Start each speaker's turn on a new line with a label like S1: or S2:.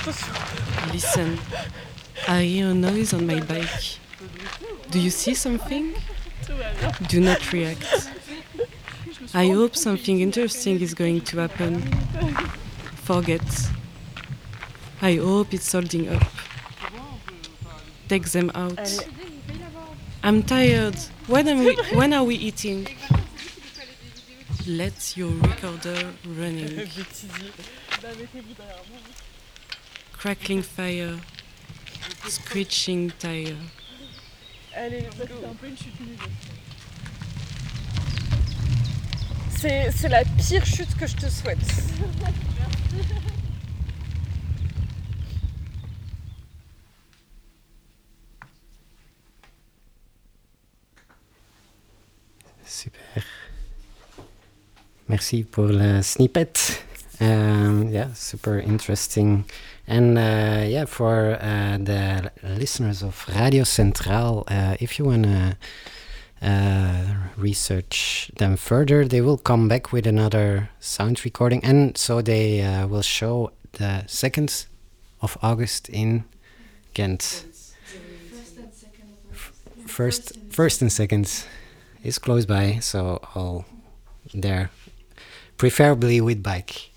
S1: Listen, I hear a noise on my bike. Do you see something? Do not react. I hope something interesting is going to happen. Forget. I hope it's holding up. Take them out. I'm tired. When are we eating? Let your recorder running. Crackling fire. Screeching tire.
S2: Allez, ça c'était un peu une chute nulle. C'est la pire chute que je te souhaite.
S3: Super. Merci pour le snippet. Yeah, super interesting. And for the listeners of Radio Centraal, if you want to research them further, they will come back with another sound recording. And so they will show the 2nd of August in Ghent. First and 2nd is close by, so I'll there, preferably with bike.